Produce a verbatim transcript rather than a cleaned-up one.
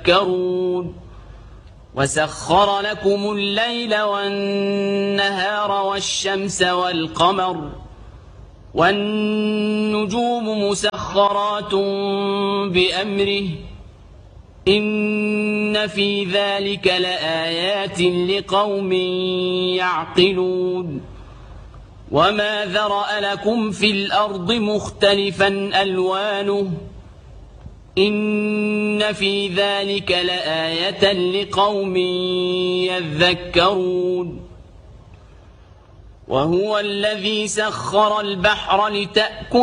يذكرون وسخر لكم الليل والنهار والشمس والقمر والنجوم مسخرات بأمره إن في ذلك لآيات لقوم يعقلون وما ذرأ لكم في الأرض مختلفا ألوانه إن في ذلك لآية لقوم يذكرون وهو الذي سخر البحر لتأكلوا